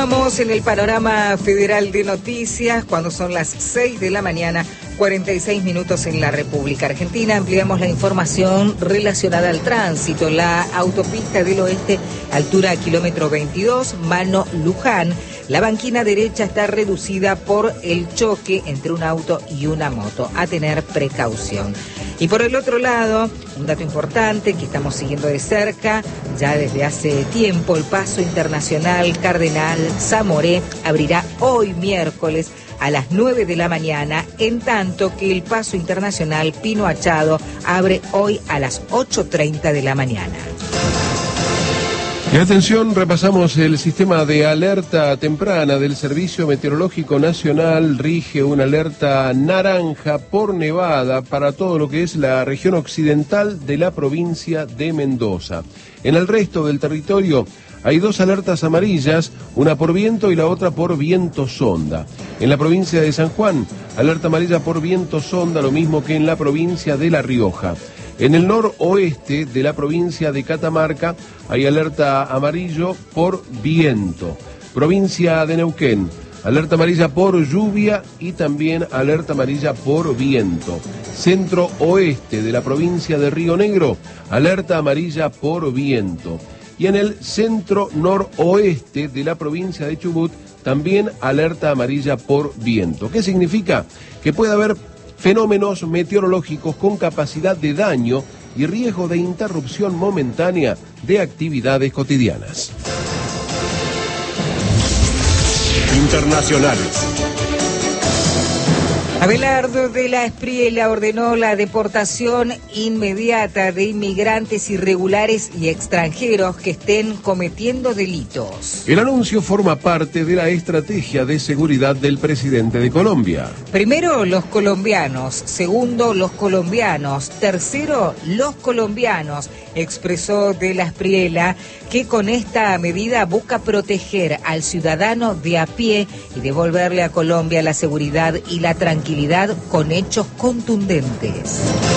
Continuamos en el panorama federal de noticias cuando son las 6 de la mañana, 46 minutos en la República Argentina. Ampliamos la información relacionada al tránsito. La autopista del oeste, altura kilómetro 22, Mano Luján. La banquina derecha está reducida por el choque entre un auto y una moto. A tener precaución. Y por el otro lado, un dato importante que estamos siguiendo de cerca, ya desde hace tiempo, el paso internacional Cardenal Zamoré abrirá hoy miércoles a las 9 de la mañana, en tanto que el paso internacional Pino Achado abre hoy a las 8:30 de la mañana. Y atención, repasamos el sistema de alerta temprana del Servicio Meteorológico Nacional. Rige una alerta naranja por nevada para todo lo que es la región occidental de la provincia de Mendoza. En el resto del territorio hay dos alertas amarillas, una por viento y la otra por viento sonda. En la provincia de San Juan, alerta amarilla por viento sonda, lo mismo que en la provincia de La Rioja. En el noroeste de la provincia de Catamarca hay alerta amarillo por viento. Provincia de Neuquén, alerta amarilla por lluvia y también alerta amarilla por viento. Centro oeste de la provincia de Río Negro, alerta amarilla por viento. Y en el centro noroeste de la provincia de Chubut, también alerta amarilla por viento. ¿Qué significa? Que puede haber fenómenos meteorológicos con capacidad de daño y riesgo de interrupción momentánea de actividades cotidianas. Internacionales. Abelardo de la Espriella ordenó la deportación inmediata de inmigrantes irregulares y extranjeros que estén cometiendo delitos. El anuncio forma parte de la estrategia de seguridad del presidente de Colombia. Primero, los colombianos. Segundo, los colombianos. Tercero, los colombianos, expresó de la Espriella, que con esta medida busca proteger al ciudadano de a pie y devolverle a Colombia la seguridad y la tranquilidad con hechos contundentes.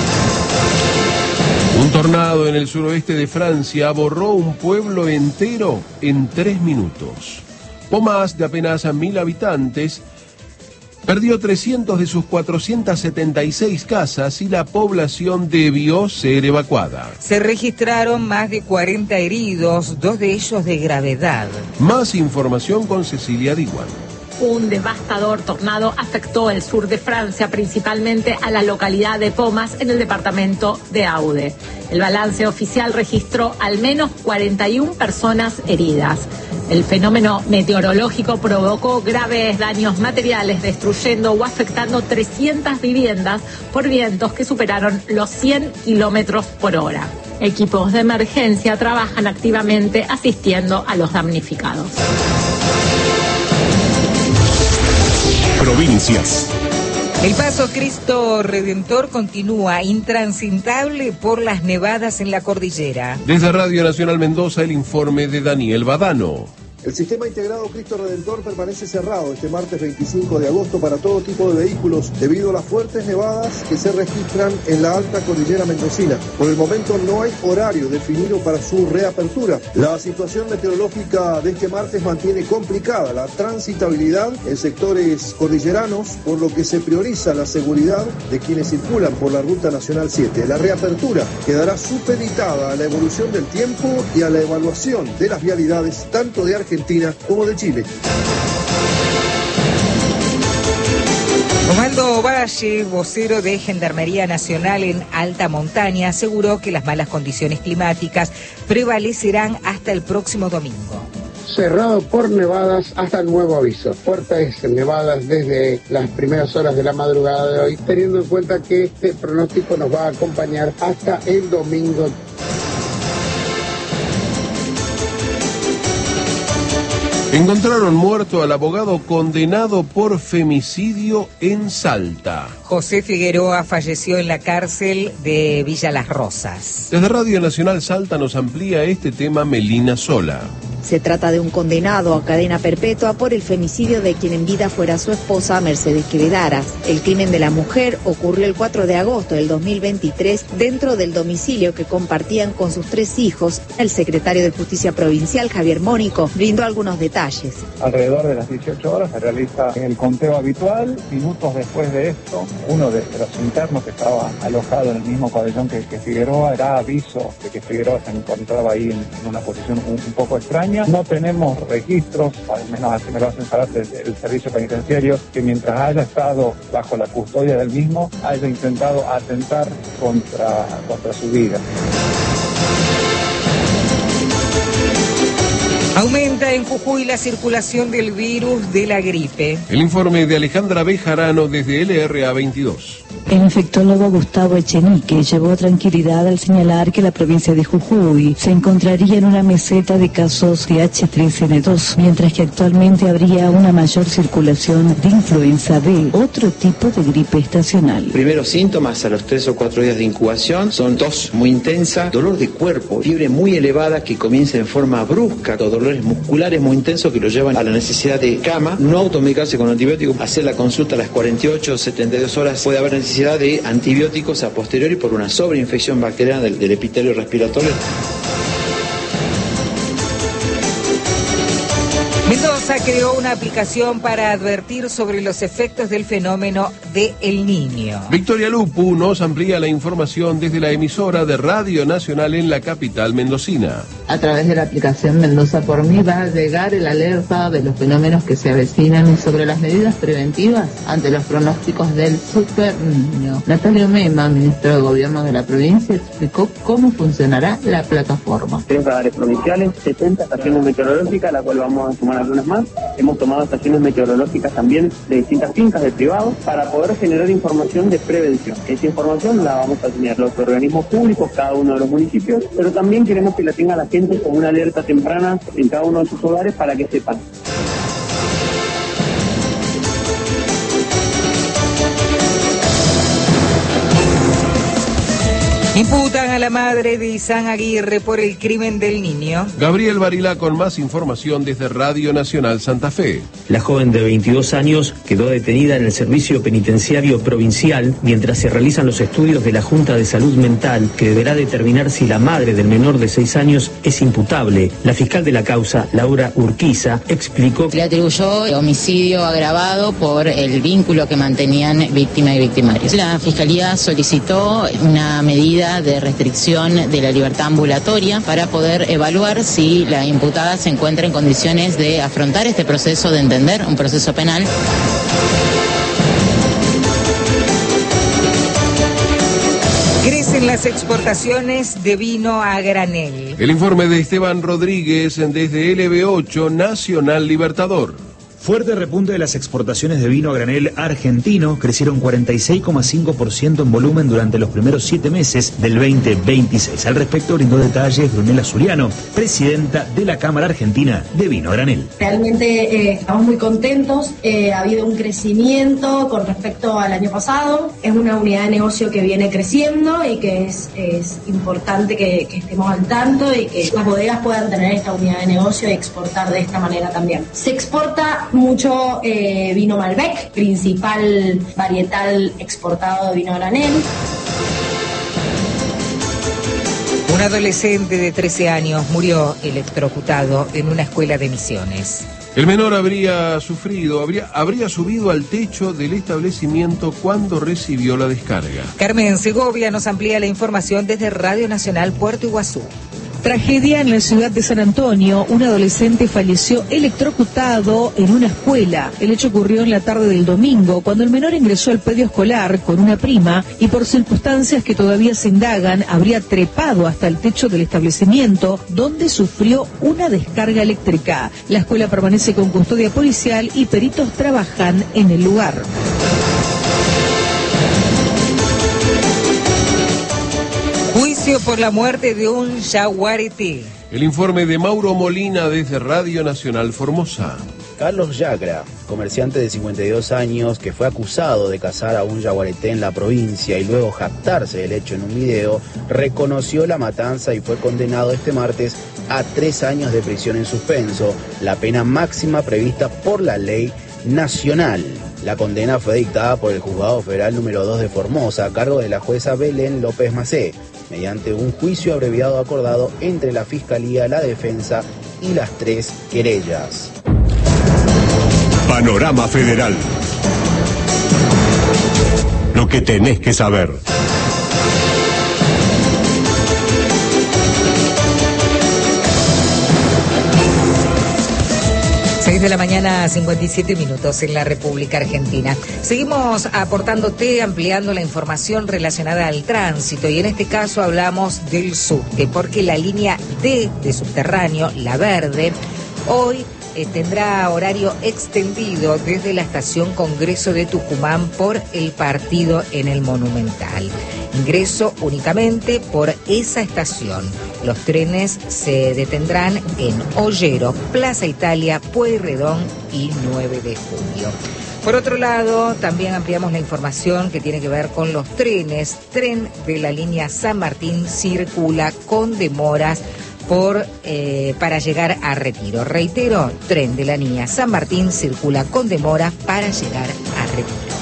Un tornado en el suroeste de Francia borró un pueblo entero en 3 minutos. Pomas, de apenas 1.000 habitantes, perdió 300 de sus 476 casas y la población debió ser evacuada. Se registraron más de 40 heridos, 2 de ellos de gravedad. Más información con Cecilia Diguan. Un devastador tornado afectó el sur de Francia, principalmente a la localidad de Pomas, en el departamento de Aude. El balance oficial registró al menos 41 personas heridas. El fenómeno meteorológico provocó graves daños materiales, destruyendo o afectando 300 viviendas por vientos que superaron los 100 kilómetros por hora. Equipos de emergencia trabajan activamente asistiendo a los damnificados. Provincias. El paso Cristo Redentor continúa intransitable por las nevadas en la cordillera. Desde Radio Nacional Mendoza, el informe de Daniel Badano. El sistema integrado Cristo Redentor permanece cerrado este martes 25 de agosto para todo tipo de vehículos debido a las fuertes nevadas que se registran en la alta cordillera mendocina. Por el momento no hay horario definido para su reapertura. La situación meteorológica de este martes mantiene complicada la transitabilidad en sectores cordilleranos, por lo que se prioriza la seguridad de quienes circulan por la Ruta Nacional 7. La reapertura quedará supeditada a la evolución del tiempo y a la evaluación de las vialidades tanto de Argentina como de Chile. Osvaldo Valle, vocero de Gendarmería Nacional en Alta Montaña, aseguró que las malas condiciones climáticas prevalecerán hasta el próximo domingo. Cerrado por nevadas hasta nuevo aviso. Fuertes nevadas desde las primeras horas de la madrugada de hoy, teniendo en cuenta que este pronóstico nos va a acompañar hasta el domingo. Encontraron muerto al abogado condenado por femicidio en Salta. José Figueroa falleció en la cárcel de Villa Las Rosas. Desde Radio Nacional Salta nos amplía este tema Melina Sola. Se trata de un condenado a cadena perpetua por el femicidio de quien en vida fuera su esposa, Mercedes Quevedaras. El crimen de la mujer ocurrió el 4 de agosto del 2023 dentro del domicilio que compartían con sus 3 hijos. El secretario de Justicia Provincial, Javier Mónico, brindó algunos detalles. Alrededor de las 18 horas se realiza el conteo habitual. Minutos después de esto, uno de los internos que estaba alojado en el mismo pabellón que Figueroa da aviso de que Figueroa se encontraba ahí en una posición un poco extraña. No tenemos registros, al menos así me lo hacen saber del servicio penitenciario, que mientras haya estado bajo la custodia del mismo, haya intentado atentar contra su vida. Aumenta en Jujuy la circulación del virus de la gripe. El informe de Alejandra Bejarano desde LRA 22. El infectólogo Gustavo Echenique llevó tranquilidad al señalar que la provincia de Jujuy se encontraría en una meseta de casos de H3N2, mientras que actualmente habría una mayor circulación de influenza B, otro tipo de gripe estacional. Primeros síntomas a los 3 o 4 días de incubación son tos muy intensa, dolor de cuerpo, fiebre muy elevada que comienza en forma brusca, dolores musculares muy intensos que lo llevan a la necesidad de cama, no automedicarse con antibióticos, hacer la consulta a las 48 o 72 horas, puede haber necesidad de antibióticos a posteriori por una sobreinfección bacteriana del epitelio respiratorio. Mendoza creó una aplicación para advertir sobre los efectos del fenómeno de El Niño. Victoria Lupu nos amplía la información desde la emisora de Radio Nacional en la capital mendocina. A través de la aplicación Mendoza por mí va a llegar el alerta de los fenómenos que se avecinan y sobre las medidas preventivas ante los pronósticos del Super Niño. Natalia Mema, ministro de Gobierno de la provincia, explicó cómo funcionará la plataforma. 3 radares provinciales, 70 estaciones meteorológicas, la cual vamos a sumar algunas más. Hemos tomado estaciones meteorológicas también de distintas fincas de privados para poder generar información de prevención. Esa información la vamos a tener los organismos públicos, cada uno de los municipios, pero también queremos que la tenga la gente con una alerta temprana en cada uno de sus hogares para que sepan. Imputan a la madre de Isán Aguirre por el crimen del niño. Gabriel Barilá con más información desde Radio Nacional Santa Fe. La joven de 22 años quedó detenida en el Servicio Penitenciario Provincial mientras se realizan los estudios de la Junta de Salud Mental, que deberá determinar si la madre del menor de 6 años es imputable. La fiscal de la causa, Laura Urquiza, explicó que le atribuyó homicidio agravado por el vínculo que mantenían víctima y victimario. La Fiscalía solicitó una medida de restricción de la libertad ambulatoria para poder evaluar si la imputada se encuentra en condiciones de afrontar este proceso, de entender un proceso penal. Crecen las exportaciones de vino a granel. El informe de Esteban Rodríguez desde LB8 Nacional Libertador. Fuerte repunte de las exportaciones de vino a granel argentino, crecieron 46,5% en volumen durante los primeros 7 meses del 2026. Al respecto brindó detalles Brunella Zuliano, presidenta de la Cámara Argentina de Vino a Granel. Realmente estamos muy contentos, ha habido un crecimiento con respecto al año pasado, es una unidad de negocio que viene creciendo y que es importante que estemos al tanto y que las bodegas puedan tener esta unidad de negocio y exportar de esta manera también. Se exporta mucho vino Malbec, principal varietal exportado de vino a granel. Un adolescente de 13 años murió electrocutado en una escuela de Misiones. El menor habría subido al techo del establecimiento cuando recibió la descarga. Carmen Segovia nos amplía la información desde Radio Nacional Puerto Iguazú. Tragedia en la ciudad de San Antonio. Un adolescente falleció electrocutado en una escuela. El hecho ocurrió en la tarde del domingo, cuando el menor ingresó al predio escolar con una prima y por circunstancias que todavía se indagan, habría trepado hasta el techo del establecimiento, donde sufrió una descarga eléctrica. La escuela permanece con custodia policial y peritos trabajan en el lugar. Juicio por la muerte de un yaguareté. El informe de Mauro Molina desde Radio Nacional Formosa. Carlos Yacra, comerciante de 52 años que fue acusado de cazar a un yaguareté en la provincia y luego jactarse del hecho en un video, reconoció la matanza y fue condenado este martes a 3 años de prisión en suspenso, la pena máxima prevista por la ley nacional. La condena fue dictada por el Juzgado Federal número 2 de Formosa a cargo de la jueza Belén López Macé, mediante un juicio abreviado acordado entre la Fiscalía, la Defensa y las 3 querellas. Panorama Federal. Lo que tenés que saber. De la mañana, 57 minutos en la República Argentina. Seguimos aportándote, ampliando la información relacionada al tránsito y en este caso hablamos del subte, porque la línea D de subterráneo, la verde, hoy tendrá horario extendido desde la estación Congreso de Tucumán por el partido en el Monumental. Ingreso únicamente por esa estación. Los trenes se detendrán en Ollero, Plaza Italia, Pueyrredón y 9 de julio. Por otro lado, también ampliamos la información que tiene que ver con los trenes. Tren de la línea San Martín circula con demoras para llegar a Retiro. Reitero, tren de la línea San Martín circula con demora para llegar a Retiro.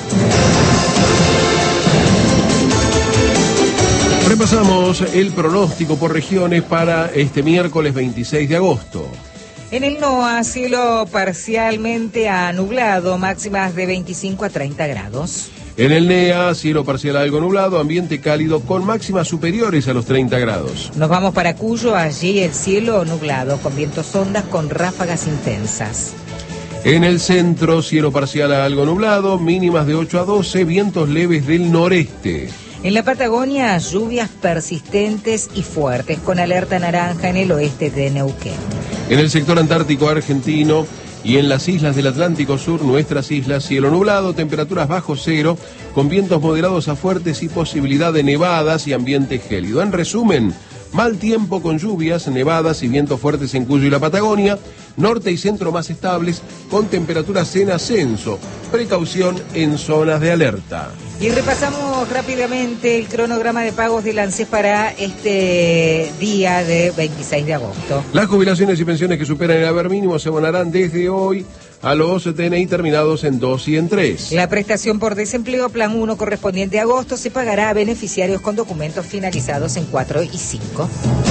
Repasamos el pronóstico por regiones para este miércoles 26 de agosto. En el NOA, cielo parcialmente nublado, máximas de 25 a 30 grados. En el NEA, cielo parcial algo nublado, ambiente cálido con máximas superiores a los 30 grados. Nos vamos para Cuyo, allí el cielo nublado, con vientos ondas con ráfagas intensas. En el centro, cielo parcial a algo nublado, mínimas de 8 a 12, vientos leves del noreste. En la Patagonia, lluvias persistentes y fuertes, con alerta naranja en el oeste de Neuquén. En el sector antártico argentino y en las islas del Atlántico Sur, nuestras islas, cielo nublado, temperaturas bajo cero, con vientos moderados a fuertes y posibilidad de nevadas y ambiente gélido. En resumen, mal tiempo con lluvias, nevadas y vientos fuertes en Cuyo y la Patagonia, norte y centro más estables, con temperaturas en ascenso. Precaución en zonas de alerta. Y repasamos rápidamente el cronograma de pagos del ANSES para este día de 26 de agosto. Las jubilaciones y pensiones que superan el haber mínimo se abonarán desde hoy a los DNI terminados en 2 y en 3. La prestación por desempleo Plan 1 correspondiente a agosto se pagará a beneficiarios con documentos finalizados en 4 y 5.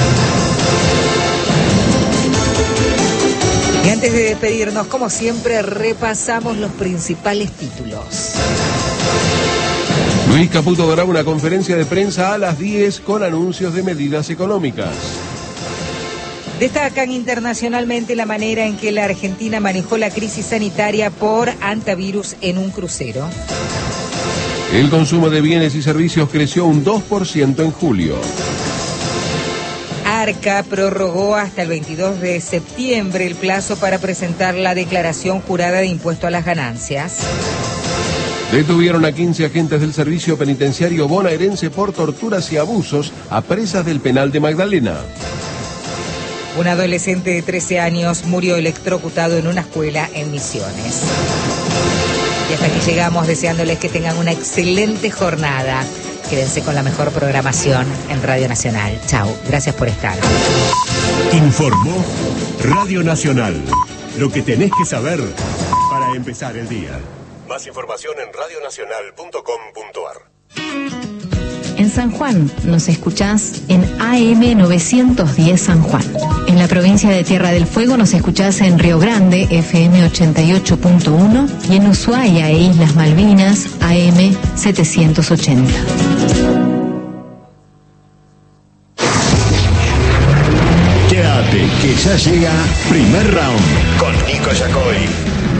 Y antes de despedirnos, como siempre, repasamos los principales títulos. Luis Caputo dará una conferencia de prensa a las 10 con anuncios de medidas económicas. Destacan internacionalmente la manera en que la Argentina manejó la crisis sanitaria por antivirus en un crucero. El consumo de bienes y servicios creció un 2% en julio. Arca prorrogó hasta el 22 de septiembre el plazo para presentar la declaración jurada de impuesto a las ganancias. Detuvieron a 15 agentes del servicio penitenciario bonaerense por torturas y abusos a presas del penal de Magdalena. Un adolescente de 13 años murió electrocutado en una escuela en Misiones. Y hasta aquí llegamos, deseándoles que tengan una excelente jornada. Quédense con la mejor programación en Radio Nacional. Chau, gracias por estar. Informó Radio Nacional. Lo que tenés que saber para empezar el día. Más información en radionacional.com.ar. En San Juan nos escuchás en AM 910 San Juan. En la provincia de Tierra del Fuego nos escuchás en Río Grande, FM 88.1, y en Ushuaia e Islas Malvinas, AM 780. Quédate, que ya llega Primer Round con Nico Yacoy.